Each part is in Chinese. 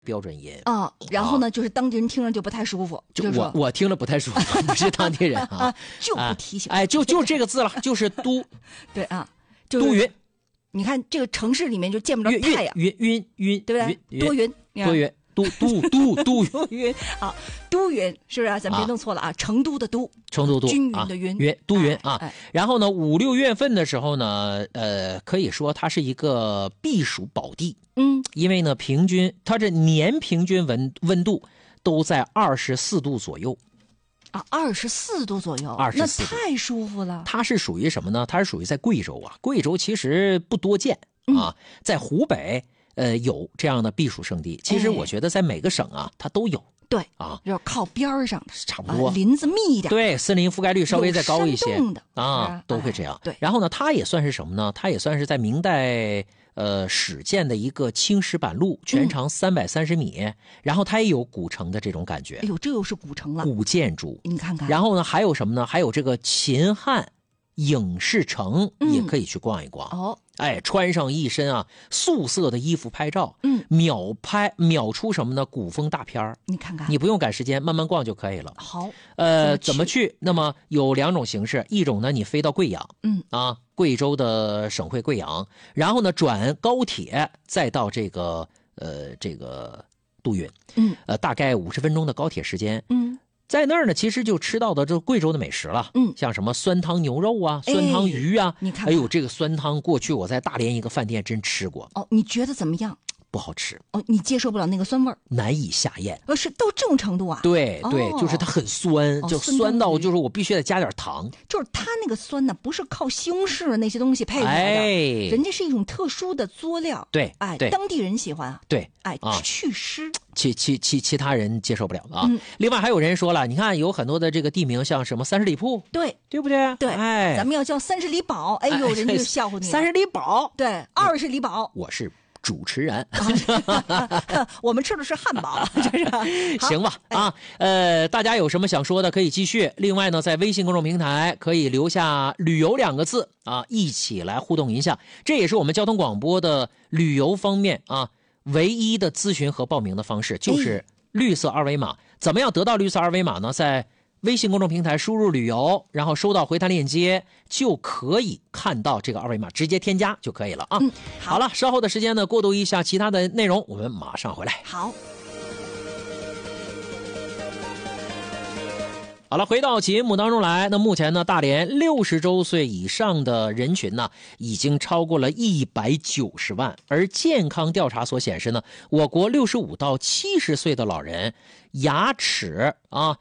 标准音啊，然后呢，就是当地人听着就不太舒服， 就我听了不太舒服，不是当地人啊， 就不提醒， 就这个字了，就是都， 对啊， 都匀。 你看这个城市里面就见不着太阳， 晕， 对不对？多云， 都云啊，都云是不是？咱别弄错了啊，成都的都，均匀的匀， 都匀啊。然后呢，5、6月份的时候呢，可以说它是一个避暑宝地。因为呢，它这年平均温度都在24度左右。 啊，24度左右，24度，那太舒服了。 它是属于什么呢？它是属于在贵州啊，贵州其实不多见啊，在湖北有这样的避暑胜地。其实我觉得在每个省啊，它都有。 对啊， 就是靠边上的， 差不多， 林子密一点， 对，森林覆盖率稍微再高一些啊， 都会这样。 对， 然后呢，它也算是什么呢？它也算是在明代始建的一个青石板路，全长330米，然后它也有古城的这种感觉。 哎呦，这又是古城了， 古建筑， 你看看。 然后呢，还有什么呢？还有这个秦汉影视城也可以去逛一逛。 哦， 穿上一身素色的衣服拍照，秒出什么呢？古风大片。 你看看， 你不用赶时间，慢慢逛就可以了。 好， 怎么去？那么有2种形式，一种呢，你飞到贵阳，贵州的省会贵阳，然后呢转高铁再到这个都匀，大概50分钟的高铁时间，在那儿呢，其实就吃到的这贵州的美食了，像什么酸汤牛肉啊、酸汤鱼啊， 你看， 哎呦，这个酸汤过去我在大连一个饭店真吃过。 哦，你觉得怎么样？ 不好吃哦，你接受不了那个酸味儿， 难以下咽。 是到这种程度啊？ 对对，就是它很酸，就酸到就是我必须得加点糖。 就是它那个酸呢，不是靠西红柿那些东西配出来的，人家是一种特殊的佐料。 对， 当地人喜欢啊。 对， 祛湿。 其他人接受不了的啊。另外还有人说了，你看有很多的这个地名，像什么30里铺，对不对？ 对，咱们要叫30里堡，哎呦，人家就笑话你。 30里堡， 对，20里堡。 我是主持人， 我们吃的是汉堡，这是行吧？大家有什么想说的可以继续。另外呢，在微信公众平台可以留下旅游2个字一起来互动一下。这也是我们交通广播的旅游方面唯一的咨询和报名的方式，就是绿色二维码。怎么样得到绿色二维码呢？在微信公众平台输入旅游，然后收到回弹链接，就可以看到这个二维码，直接添加就可以了啊。好了，稍后的时间呢，过渡一下其他的内容，我们马上回来。好了，回到节目当中来。那目前呢，大连60周岁以上的人群呢，已经超过了190万。而健康调查所显示呢，我国65到70岁的老人牙齿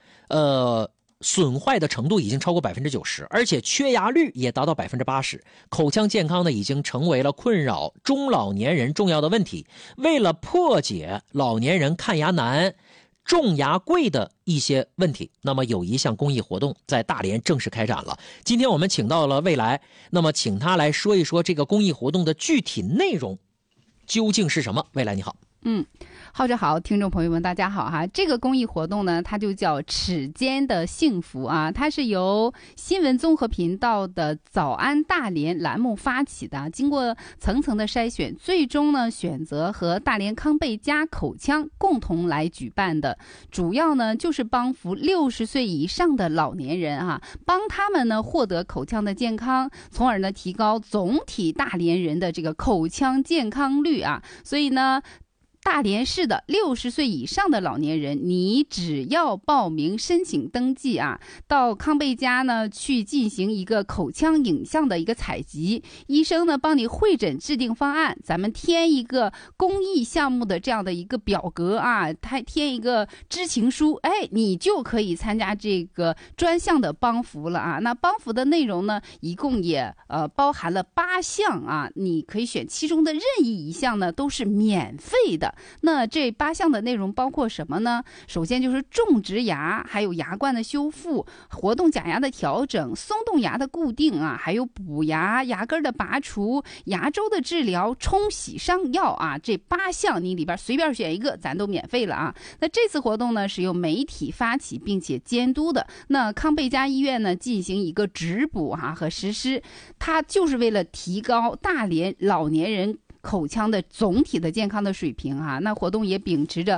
损坏的程度已经超过90%，而且缺牙率也达到80%。口腔健康呢，已经成为了困扰中老年人重要的问题。为了破解老年人看牙难、种牙贵的一些问题，那么有一项公益活动在大连正式开展了。今天我们请到了未来，那么请他来说一说这个公益活动的具体内容究竟是什么。未来你好。 浩哲好，听众朋友们大家好哈。这个公益活动呢，它就叫齿间的幸福啊，它是由新闻综合频道的早安大连栏目发起的，经过层层的筛选，最终呢选择和大连康贝佳口腔共同来举办的，主要呢就是帮扶60岁以上的老年人帮他们呢获得口腔的健康，从而呢提高总体大连人的这个口腔健康率所以呢，大连市的60岁以上的老年人，你只要报名申请登记到康贝佳呢去进行一个口腔影像的一个采集，医生呢帮你会诊制定方案，咱们填一个公益项目的这样的一个表格他填一个知情书，你就可以参加这个专项的帮扶了那帮扶的内容呢，一共也包含了8项你可以选其中的任意一项呢，都是免费的。那这8项的内容包括什么呢？首先就是种植牙，还有牙冠的修复、活动假牙的调整、松动牙的固定还有补牙、牙根的拔除、牙周的治疗、冲洗伤药这8项你里边随便选一个，咱都免费了那这次活动呢是由媒体发起并且监督的，那康贝佳医院呢进行一个直补和实施，它就是为了提高大连老年人口腔的总体的健康的水平那活动也秉持着